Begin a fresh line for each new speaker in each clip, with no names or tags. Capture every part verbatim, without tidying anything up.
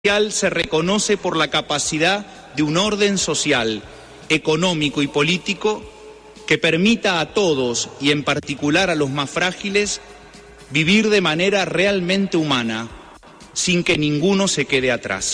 se reconoce por la capacidad de un orden social, económico y político que permita a todos, y en particular a los más frágiles, vivir de manera realmente humana, sin que ninguno se quede atrás.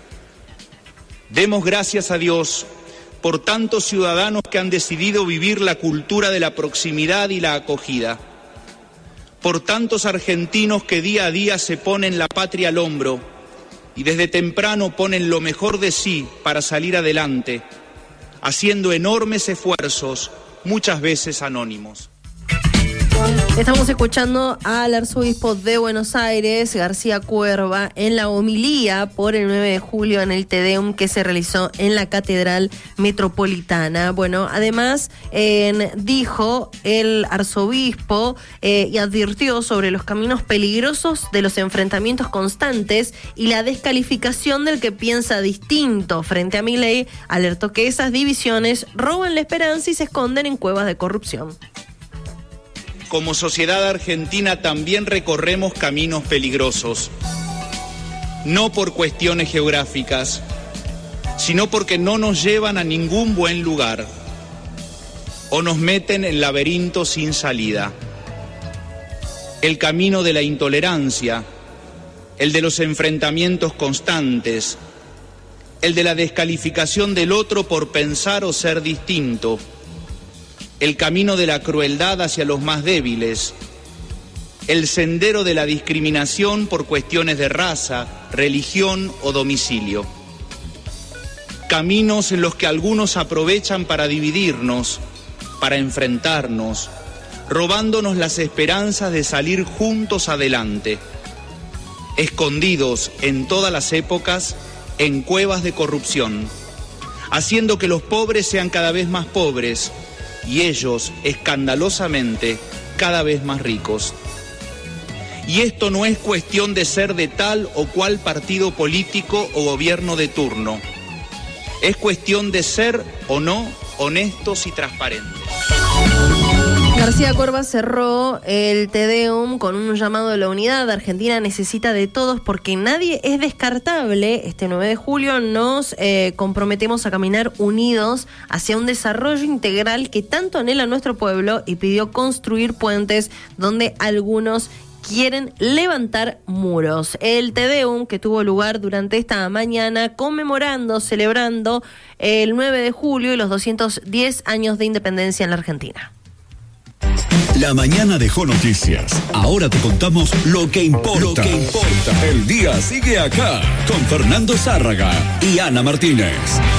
Demos gracias a Dios por tantos ciudadanos que han decidido vivir la cultura de la proximidad y la acogida, por tantos argentinos que día a día se ponen la patria al hombro y desde temprano ponen lo mejor de sí para salir adelante, haciendo enormes esfuerzos, muchas veces anónimos.
Estamos escuchando al arzobispo de Buenos Aires, García Cuerva, en la homilía por el nueve de julio en el Te Deum que se realizó en la Catedral Metropolitana. Bueno, además eh, dijo el arzobispo eh, y advirtió sobre los caminos peligrosos de los enfrentamientos constantes y la descalificación del que piensa distinto. Frente a Milei, alertó que esas divisiones roban la esperanza y se esconden en cuevas de corrupción.
Como sociedad argentina también recorremos caminos peligrosos, no por cuestiones geográficas, sino porque no nos llevan a ningún buen lugar o nos meten en laberintos sin salida. El camino de la intolerancia, el de los enfrentamientos constantes, el de la descalificación del otro por pensar o ser distinto, el camino de la crueldad hacia los más débiles, el sendero de la discriminación por cuestiones de raza, religión o domicilio. Caminos en los que algunos aprovechan para dividirnos, para enfrentarnos, robándonos las esperanzas de salir juntos adelante, escondidos en todas las épocas en cuevas de corrupción, haciendo que los pobres sean cada vez más pobres, y ellos, escandalosamente, cada vez más ricos. Y esto no es cuestión de ser de tal o cual partido político o gobierno de turno. Es cuestión de ser o no honestos y transparentes.
García Cuerva cerró el Te Deum con un llamado de la unidad. Argentina necesita de todos porque nadie es descartable. Este nueve de julio nos eh, comprometemos a caminar unidos hacia un desarrollo integral que tanto anhela nuestro pueblo, y pidió construir puentes donde algunos quieren levantar muros. El Te Deum que tuvo lugar durante esta mañana conmemorando, celebrando el nueve de julio y los doscientos diez años de independencia en la Argentina.
La mañana dejó noticias. Ahora te contamos lo que importa. Lo que importa. El día sigue acá con Fernando Zárraga y Ana Martínez.